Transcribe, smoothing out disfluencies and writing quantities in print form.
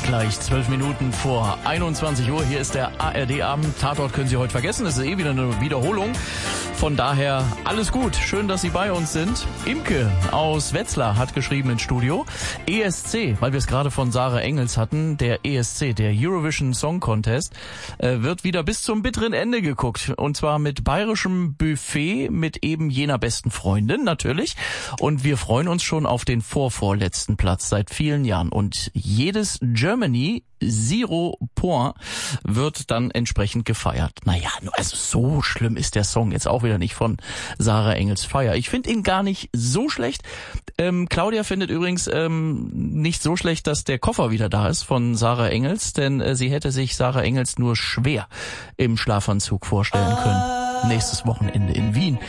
Gleich 12 Minuten vor 21 Uhr. Hier ist der ARD-Abend. Tatort können Sie heute vergessen. Es ist wieder eine Wiederholung. Von daher alles gut. Schön, dass Sie bei uns sind. Imke aus Wetzlar hat geschrieben ins Studio. ESC, weil wir es gerade von Sarah Engels hatten. Der ESC, der Eurovision Song Contest, wird wieder bis zum bitteren Ende geguckt. Und zwar mit bayerischem Buffet, mit eben jener besten Freundin natürlich. Und wir freuen uns schon auf den vorvorletzten Platz seit vielen Jahren. Und jedes Germany Zero Point wird dann entsprechend gefeiert. Naja, also so schlimm ist der Song jetzt auch wieder nicht von Sarah Engels Fire. Ich finde ihn gar nicht so schlecht. Claudia findet übrigens nicht so schlecht, dass der Koffer wieder da ist von Sarah Engels, denn sie hätte sich Sarah Engels nur schwer im Schlafanzug vorstellen können. Nächstes Wochenende in Wien.